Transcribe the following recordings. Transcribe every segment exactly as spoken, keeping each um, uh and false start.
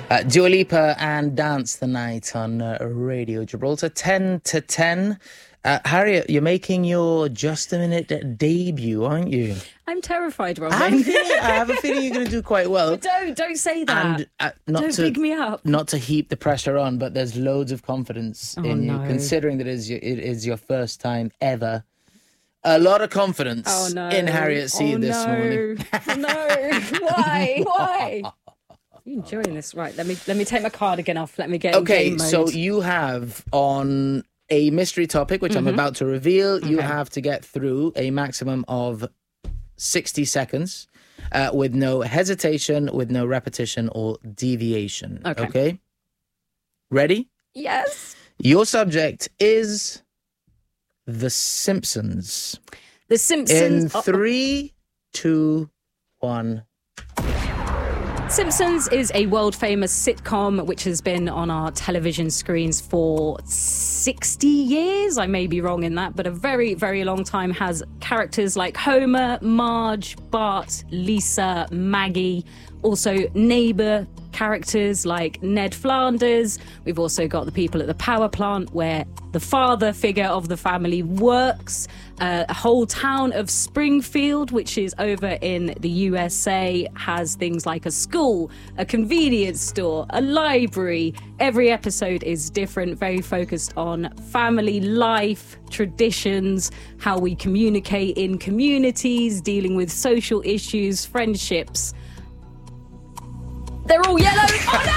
Uh, Dua Lipa and Dance the Night on uh, Radio Gibraltar, ten to ten. Uh, Harriet, you're making your Just a Minute debut, aren't you? I'm terrified, Robin. I have a feeling, I have a feeling you're going to do quite well. But don't, don't say that. And uh, not don't to, big me up. Not to heap the pressure on, but there's loads of confidence oh, in no. you, considering that it is, your, it is your first time ever. A lot of confidence oh, no. in Harriet C oh, this no. morning. Oh, no. Why? Why? You enjoying this? Right, let me let me take my cardigan off. Let me get Okay, in game so mode. you have on a mystery topic, which mm-hmm. I'm about to reveal, okay. you have to get through a maximum of sixty seconds uh, with no hesitation, with no repetition or deviation. Okay. Okay? Ready? Yes. Your subject is The Simpsons. The Simpsons. In three, two, one. Simpsons is a world-famous sitcom which has been on our television screens for sixty years. I may be wrong in that, but a very, very long time. Has characters like Homer, Marge, Bart, Lisa, Maggie, also neighbour characters like Ned Flanders. We've also got the people at the power plant where the father figure of the family works. Uh, a whole town of Springfield, which is over in the U S A, has things like a school, a convenience store, a library. Every episode is different, very focused on family life, traditions, how we communicate in communities, dealing with social issues, friendships. They're all yellow.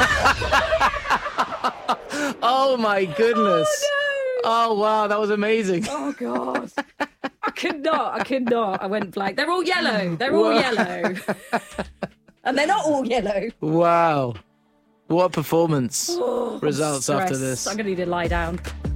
Oh, no! Oh, my goodness. Oh, no! Oh, wow, that was amazing. Oh, God. I could not. I could not. I went blank. They're all yellow. They're all yellow. And they're not all yellow. Wow. What performance. Oh, results after this. I'm going to need to lie down.